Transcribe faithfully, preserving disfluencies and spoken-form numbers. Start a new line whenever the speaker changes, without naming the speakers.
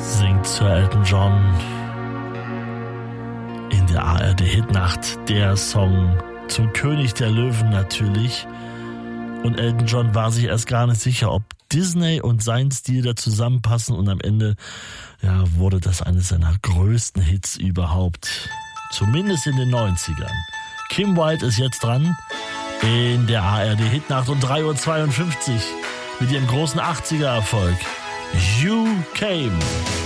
singt Sir Elton John in der A R D-Hitnacht, der Song zum König der Löwen natürlich. Und Elton John war sich erst gar nicht sicher, ob Disney und sein Stil da zusammenpassen, und am Ende ja, wurde das eines seiner größten Hits überhaupt. Zumindest in den neunzigern. Kim Wilde ist jetzt dran in der A R D-Hitnacht um drei Uhr zweiundfünfzig mit ihrem großen achtziger-Erfolg You Came.